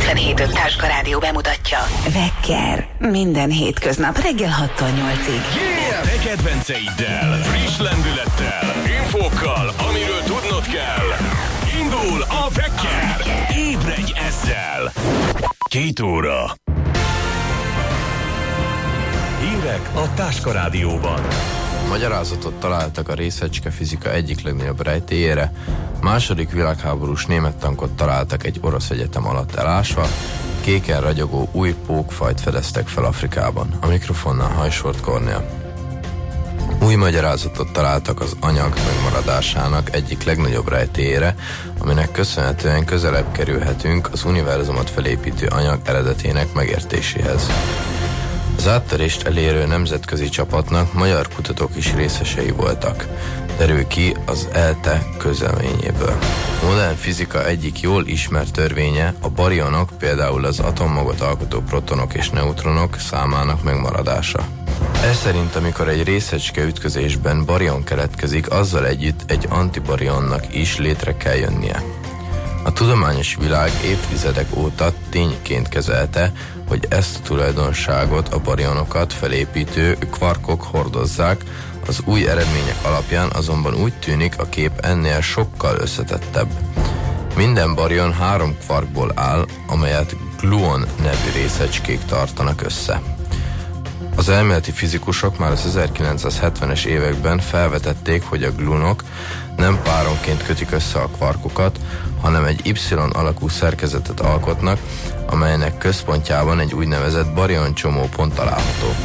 97.5 Táska Rádió bemutatja. Vekker. Minden hétköznap reggel 6-tól 8-ig. Yeah! Te kedvenceiddel, friss lendülettel, infókkal, amiről tudnod kell. Indul a Vekker. Ébredj ezzel. 2 óra. Hírek a Táska Rádióban. Magyarázatot találtak a részecske fizika egyik legnagyobb rejtélyére, második világháborús német tankot találtak egy orosz egyetem alatt elásva, kéken ragyogó új pókfajt fedeztek fel Afrikában. A mikrofonnál Hajsort Kornél. Új magyarázatot találtak az anyag megmaradásának egyik legnagyobb rejtélyére, aminek köszönhetően közelebb kerülhetünk az univerzumot felépítő anyag eredetének megértéséhez. Az áttörést elérő nemzetközi csapatnak magyar kutatók is részesei voltak, derül ki az ELTE közleményéből. A modern fizika egyik jól ismert törvénye a barionok, például az atommagot alkotó protonok és neutronok számának megmaradása. Ez szerint, amikor egy részecske ütközésben barion keletkezik, azzal együtt egy antibarionnak is létre kell jönnie. A tudományos világ évtizedek óta tényként kezelte, hogy ezt a tulajdonságot a barionokat felépítő kvarkok hordozzák, az új eredmények alapján azonban úgy tűnik, a kép ennél sokkal összetettebb. Minden barion 3 kvarkból áll, amelyet gluon nevű részecskék tartanak össze. Az elméleti fizikusok már az 1970-es években felvetették, hogy a gluonok nem páronként kötik össze a kvarkokat, hanem egy Y alakú szerkezetet alkotnak, amelynek központjában egy úgynevezett barioncsomópont található.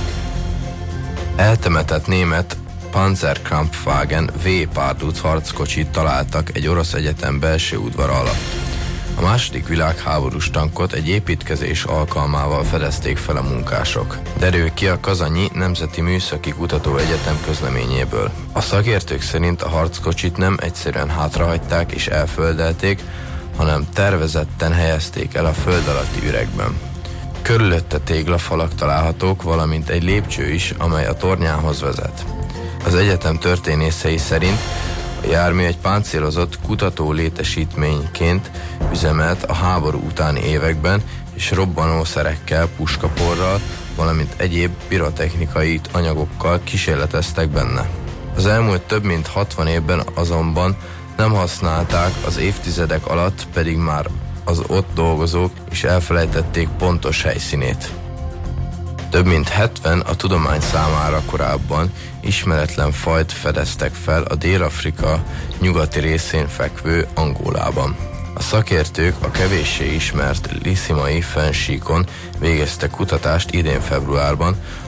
Eltemetett német Panzerkampfwagen V-párdút harckocsit találtak egy orosz egyetem belső udvara alatt. A második világháborús tankot egy építkezés alkalmával fedezték fel a munkások. Derül ki a Kazanyi Nemzeti Műszaki Kutatóegyetem közleményéből. A szakértők szerint a harckocsit nem egyszerűen hátrahagyták és elföldelték, hanem tervezetten helyezték el a föld alatti üregben. Körülötte téglafalak találhatók, valamint egy lépcső is, amely a tornyához vezet. Az egyetem történészei szerint a jármű egy páncélozott kutató létesítményként üzemelt a háború utáni években, és robbanószerekkel, puskaporral, valamint egyéb pirotechnikai anyagokkal kísérleteztek benne. Az elmúlt több mint 60 évben azonban nem használták, az évtizedek alatt pedig már az ott dolgozók is elfelejtették pontos helyszínét. Több mint 70 a tudomány számára korábban ismeretlen fajt fedeztek fel a Dél-Afrika nyugati részén fekvő Angolában. A szakértők a kevéssé ismert Liszimai fennsíkon végeztek kutatást idén februárban,